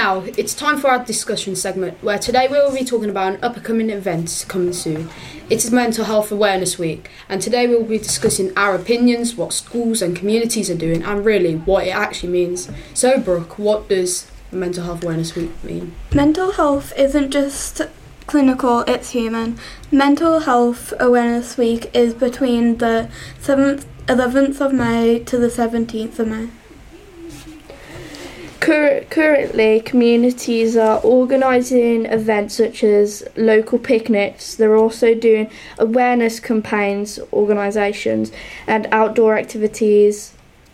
now it's time for our discussion segment, where today we will be talking about an upcoming event coming soon. It is Mental Health Awareness Week, and today we will be discussing our opinions, what schools and communities are doing, and really what it actually means. So Brooke, what does Mental Health Awareness Week mean? Mental health isn't just clinical, it's human. Mental Health Awareness Week is between the 11th of May to the 17th of May. Currently, communities are organising events such as local picnics. They're also doing awareness campaigns, organisations, and outdoor activities.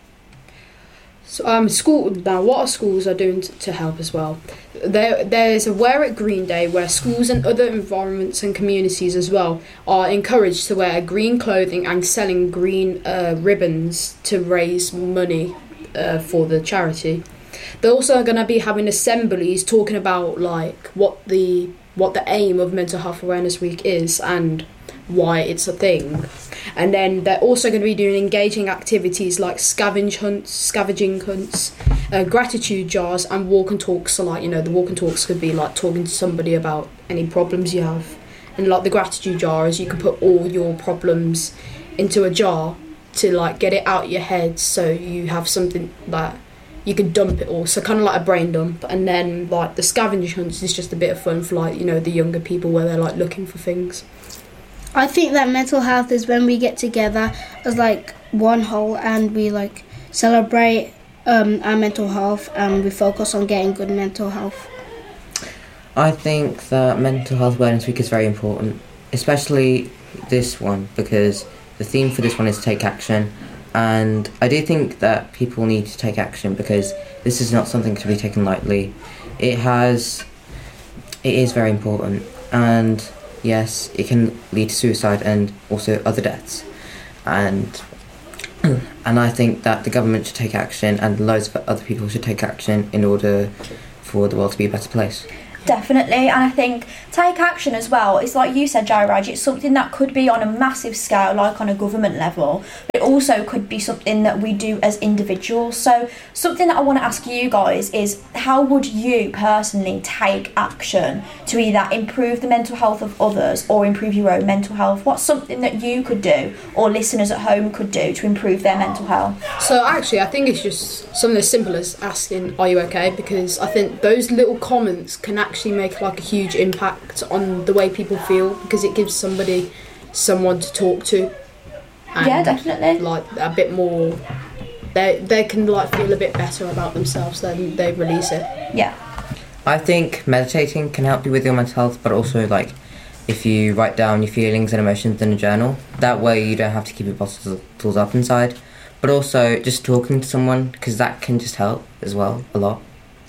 So, what are schools are doing to help as well? There's a Wear It Green Day, where schools and other environments and communities as well are encouraged to wear green clothing and selling green ribbons to raise money for the charity. They're also going to be having assemblies talking about like what the aim of Mental Health Awareness Week is and why it's a thing. And then they're also going to be doing engaging activities like scavenging hunts, gratitude jars, and walk and talks. So like, the walk and talks could be like talking to somebody about any problems you have, and like the gratitude jar is you can put all your problems into a jar to like get it out your head, so you have something that you can dump it all, so kind of like a brain dump. And then like the scavenging hunts is just a bit of fun for like, the younger people, where they're like looking for things. I think that mental health is when we get together as like one whole and we like celebrate our mental health and we focus on getting good mental health. I think that Mental Health Awareness Week is very important, especially this one, because the theme for this one is take action. And I do think that people need to take action, because this is not something to be taken lightly. It is very important, and yes, it can lead to suicide and also other deaths. And I think that the government should take action, and loads of other people should take action in order for the world to be a better place. Definitely, and I think take action as well. It's like you said, Jairaj, it's something that could be on a massive scale, like on a government level, but it also could be something that we do as individuals. So something that I want to ask you guys is, how would you personally take action to either improve the mental health of others or improve your own mental health? What's something that you could do, or listeners at home could do, to improve their mental health? So actually, I think it's just something as simple as asking, are you okay? Because I think those little comments can actually make like a huge impact on the way people feel, because it gives somebody someone to talk to. And yeah, definitely. Like a bit more, they can like feel a bit better about themselves, then they release it. Yeah. I think meditating can help you with your mental health, but also like if you write down your feelings and emotions in a journal, that way you don't have to keep it bottled up inside. But also just talking to someone, because that can just help as well a lot.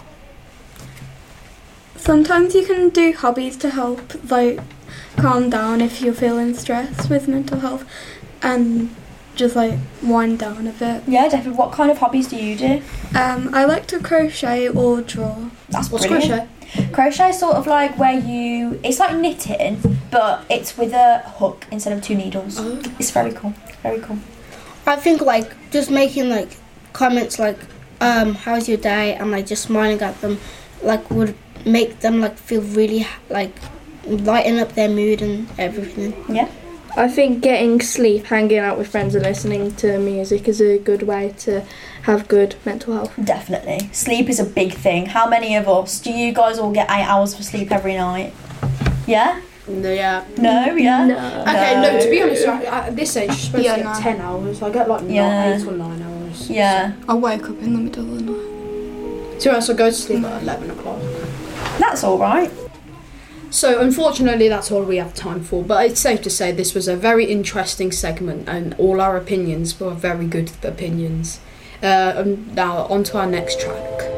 Sometimes you can do hobbies to help, like, calm down if you're feeling stressed with mental health, and just, like, wind down a bit. Yeah, definitely. What kind of hobbies do you do? I like to crochet or draw. That's What's brilliant. crochet? Crochet is sort of like where it's like knitting, but it's with a hook instead of two needles. Oh. It's very cool. Very cool. I think like just making like comments like how's your day, and like just smiling at them like would make them like feel really like lighten up their mood and everything. Yeah. I think getting sleep, hanging out with friends and listening to music is a good way to have good mental health. Definitely. Sleep is a big thing. How many of us, do you guys all get 8 hours of sleep every night? Yeah? No, yeah. No, yeah? No. Okay, no, to be honest, at this age, you're supposed to Yeah, get no. 10 hours. I get like Yeah. 8 or 9 hours. Yeah. I wake up in the middle of the night. So I go to sleep at 11 o'clock. That's all right. So unfortunately that's all we have time for, but it's safe to say this was a very interesting segment and all our opinions were very good opinions. Now on to our next track.